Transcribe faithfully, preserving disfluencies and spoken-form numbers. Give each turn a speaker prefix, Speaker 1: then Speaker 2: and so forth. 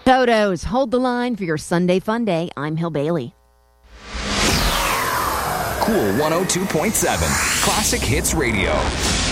Speaker 1: Toto's, hold the line for your Sunday fun day. I'm Hill Bailey.
Speaker 2: Cool one oh two point seven, Classic Hits Radio.